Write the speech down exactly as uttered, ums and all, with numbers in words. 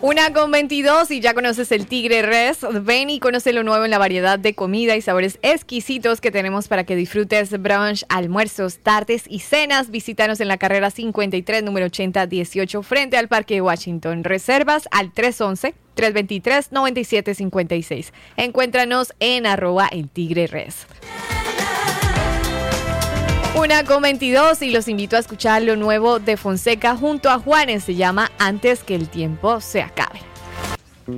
Una con veintidós y ya conoces el Tigre Res. Ven y conoce lo nuevo en la variedad de comida y sabores exquisitos que tenemos para que disfrutes brunch, almuerzos, tardes y cenas. Visítanos en la carrera cincuenta y tres, número ochenta dieciocho, frente al Parque de Washington. Reservas al tres once, tres veintitrés, noventa y siete cincuenta y seis. Encuéntranos en arroba el Tigre Res. Una con veintidós y los invito a escuchar lo nuevo de Fonseca junto a Juanes. Se llama Antes que el tiempo se acabe.